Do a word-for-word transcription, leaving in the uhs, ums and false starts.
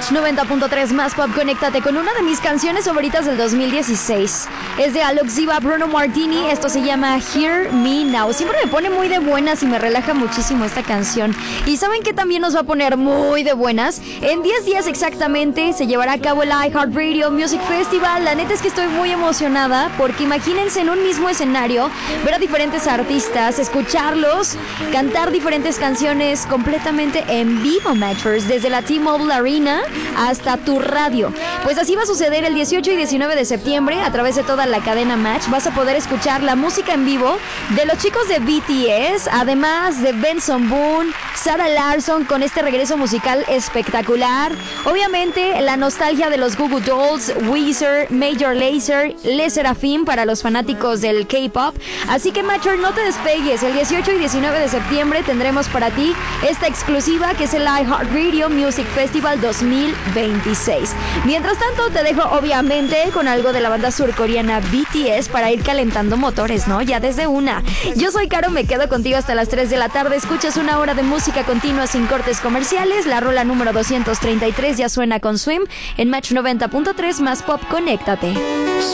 Match noventa punto tres más pop, conéctate con una de mis canciones favoritas del dos mil dieciséis. Es de Alok Ziva, Bruno Martini. Esto se llama Hear Me Now. Siempre me pone muy de buenas y me relaja muchísimo esta canción. Y ¿saben qué también nos va a poner muy de buenas? En diez días exactamente se llevará a cabo el iHeartRadio Music Festival. La neta es que estoy muy emocionada porque imagínense en un mismo escenario ver a diferentes artistas, escucharlos, cantar diferentes canciones completamente en vivo, Matchers, desde la T-Mobile Arena hasta tu radio. Pues así va a suceder el dieciocho y diecinueve de septiembre a través de toda la cadena Match. Vas a poder escuchar la música en vivo de los chicos de B T S, además de Benson Boone, Sarah Larsson con este regreso musical espectacular. Obviamente la nostalgia de los Goo Goo Dolls, Weezer, Major Lazer, Les Seraphim para los fanáticos del K-pop. Así que Matcher, no te despegues. El dieciocho y diecinueve de septiembre tendremos para ti esta exclusiva que es el iHeartRadio Music Festival dos mil veintiséis. Mientras tanto te dejo obviamente con algo de la banda surcoreana B T S para ir calentando motores, ¿no? Ya desde una. Yo soy Caro, me quedo contigo hasta las tres de la tarde. Escuchas una hora de música continua sin cortes comerciales. La rola número doscientos treinta y tres ya suena con Swim en Match noventa punto tres más pop, conéctate.